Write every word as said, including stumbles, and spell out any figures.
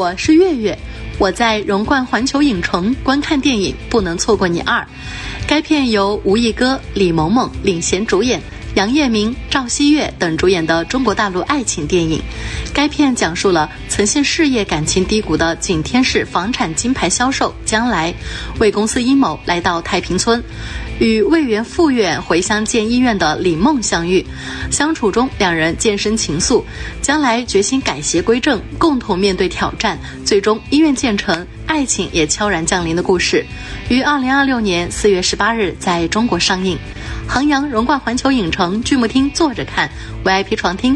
我是月月，我在荣冠环球影城观看电影《不能错过你二》。该片由吴亦歌、李萌萌领衔主演，杨业明、赵希月等主演的中国大陆爱情电影。该片讲述了曾陷事业感情低谷的景天市房产金牌销售将来，为公司阴谋来到太平村，与魏源复院回乡建医院的李梦相遇，相处中两人渐生情愫，将来决心改邪归正，共同面对挑战，最终医院建成，爱情也悄然降临的故事，于二零二六年四月十八日在中国上映。衡阳荣冠环球影城剧目厅坐着看 V I P 床厅